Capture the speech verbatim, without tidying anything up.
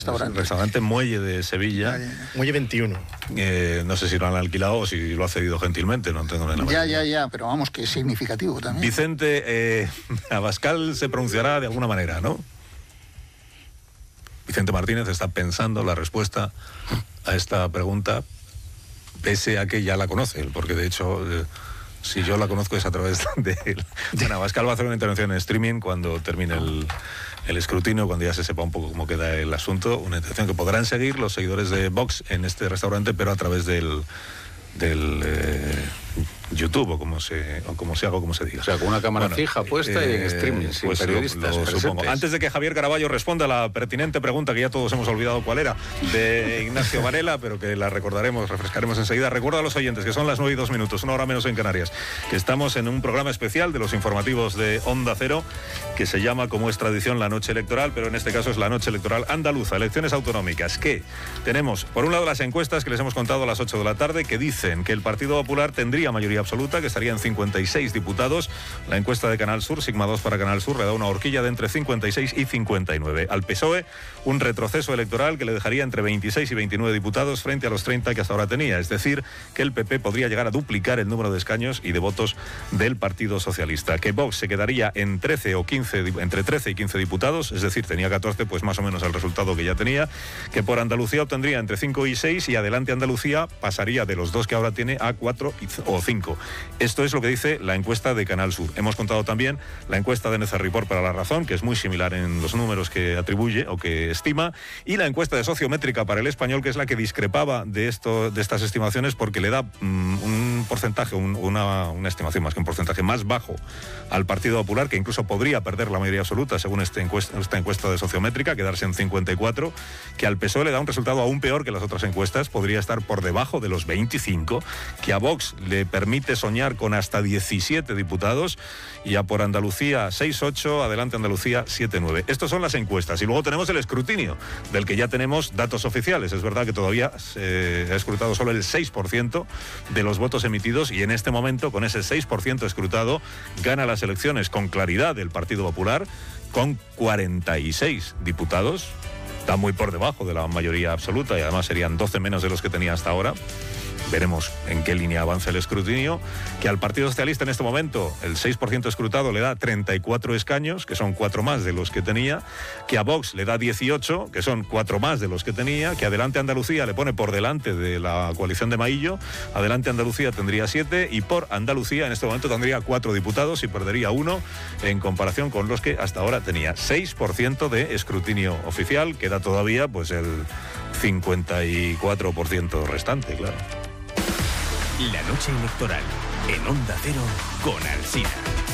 Restaurante. Restaurante Muelle de Sevilla. Ya, ya, ya. Muelle veintiuno. Eh, no sé si lo han alquilado o si lo ha cedido gentilmente, no tengo ni la Ya, menor ya, idea. ya, pero vamos, que es significativo también. Vicente, eh, Abascal se pronunciará de alguna manera, ¿no? Vicente Martínez está pensando la respuesta a esta pregunta, pese a que ya la conoce, porque de hecho, eh, si yo la conozco es a través de él. Bueno, Abascal va a hacer una intervención en streaming cuando termine el, el escrutinio, cuando ya se sepa un poco cómo queda el asunto, una intervención que podrán seguir los seguidores de Vox en este restaurante, pero a través del, del eh, YouTube, o como se o como se haga o como se diga. O sea, con una cámara Bueno, fija puesta y en streaming, sin pues lo- periodistas lo presentes. supongo. Antes de que Javier Caraballo responda a la pertinente pregunta que ya todos hemos olvidado cuál era, de Ignacio Varela, pero que la recordaremos, refrescaremos enseguida. Recuerda a los oyentes que son las nueve y dos minutos, una hora menos en Canarias, que estamos en un programa especial de los informativos de Onda Cero, que se llama, como es tradición, la noche electoral, pero en este caso es la noche electoral andaluza, elecciones autonómicas, que tenemos, por un lado, las encuestas que les hemos contado a las ocho de la tarde, que dicen que el Partido Popular tendría mayoría absoluta, que estaría en cincuenta y seis diputados. La encuesta de Canal Sur, Sigma dos para Canal Sur, le da una horquilla de entre cincuenta y seis y cincuenta y nueve. Al P S O E, un retroceso electoral que le dejaría entre veintiséis y veintinueve diputados frente a los treinta que hasta ahora tenía. Es decir, que el P P podría llegar a duplicar el número de escaños y de votos del Partido Socialista. Que Vox se quedaría en trece o quince, entre trece y quince diputados, es decir, tenía catorce, pues más o menos el resultado que ya tenía. Que por Andalucía obtendría entre cinco y seis, y Adelante Andalucía pasaría de los dos que ahora tiene a cuatro o cinco. Esto es lo que dice la encuesta de Canal Sur. Hemos contado también la encuesta de Neza Report para La Razón, que es muy similar en los números que atribuye o que estima, y la encuesta de Sociométrica para El Español, que es la que discrepaba de esto, de estas estimaciones, porque le da mm, un porcentaje, un, una, una estimación más que un porcentaje más bajo al Partido Popular, que incluso podría perder la mayoría absoluta, según esta encuesta, esta encuesta de Sociométrica, quedarse en cincuenta y cuatro, que al P S O E le da un resultado aún peor que las otras encuestas, podría estar por debajo de los veinticinco, que a Vox le permite soñar con hasta diecisiete diputados, y a por Andalucía seis ocho, Adelante Andalucía siete nueve. Estas son las encuestas, y luego tenemos el escrutinio, del que ya tenemos datos oficiales. Es verdad que todavía se ha escrutado solo el seis por ciento de los votos emitidos, y en este momento, con ese seis por ciento escrutado, gana las elecciones con claridad el Partido Popular, con cuarenta y seis diputados. Está muy por debajo de la mayoría absoluta, y además serían doce menos de los que tenía hasta ahora. Veremos en qué línea avanza el escrutinio. Que al Partido Socialista en este momento el seis por ciento escrutado le da treinta y cuatro escaños, que son cuatro más de los que tenía. Que a Vox le da dieciocho, que son cuatro más de los que tenía. Que Adelante Andalucía le pone por delante de la coalición de Maillo. Adelante Andalucía tendría siete, y por Andalucía en este momento tendría cuatro diputados y perdería uno en comparación con los que hasta ahora tenía. seis por ciento de escrutinio oficial. Queda todavía pues el cincuenta y cuatro por ciento restante, claro. La noche electoral en Onda Cero con Alsina.